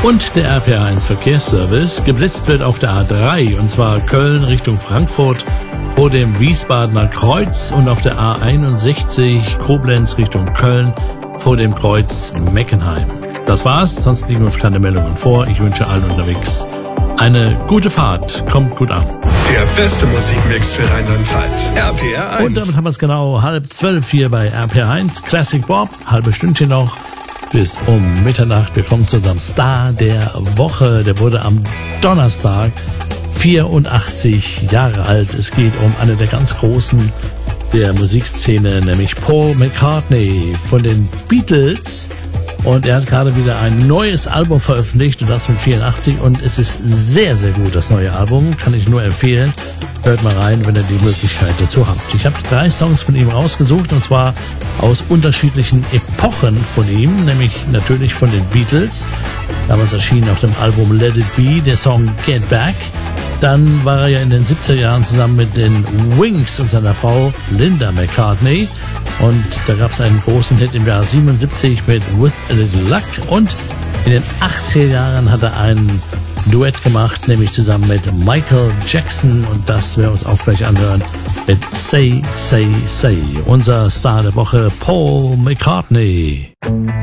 Und der RPR1 Verkehrsservice. Geblitzt wird auf der A3, und zwar Köln Richtung Frankfurt vor dem Wiesbadener Kreuz und auf der A61 Koblenz Richtung Köln vor dem Kreuz Meckenheim. Das war's, sonst liegen uns keine Meldungen vor. Ich wünsche allen unterwegs eine gute Fahrt. Kommt gut an. Der beste Musikmix für Rheinland-Pfalz. RPR1. Und damit haben wir es genau 11:30 hier bei RPR1. Classic Bob, halbe Stündchen noch bis um Mitternacht. Wir kommen zu unserem Star der Woche. Der wurde am Donnerstag 84 Jahre alt. Es geht um eine der ganz Großen der Musikszene, nämlich Paul McCartney von den Beatles. Und er hat gerade wieder ein neues Album veröffentlicht, und das mit 84. Und es ist sehr, sehr gut, das neue Album. Kann ich nur empfehlen. Hört mal rein, wenn ihr die Möglichkeit dazu habt. Ich habe 3 Songs von ihm rausgesucht, und zwar aus unterschiedlichen Epochen von ihm, nämlich natürlich von den Beatles. Damals erschienen auf dem Album Let It Be der Song Get Back. Dann war er ja in den 70er Jahren zusammen mit den Wings und seiner Frau Linda McCartney. Und da gab es einen großen Hit im Jahr 77 mit With a Little Luck. Und in den 80er Jahren hat er einen Duett gemacht, nämlich zusammen mit Michael Jackson. Und das werden wir uns auch gleich anhören mit Say, Say, Say. Unser Star der Woche, Paul McCartney.